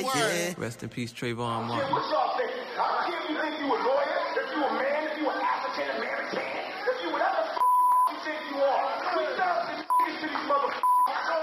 yeah. Rest in peace, Trayvon Yeah, Martin. what y'all think? I don't care if you think you a lawyer, if you a man, if you an African American, if you whatever the f*** you think you are. We serve this to these motherfuckers.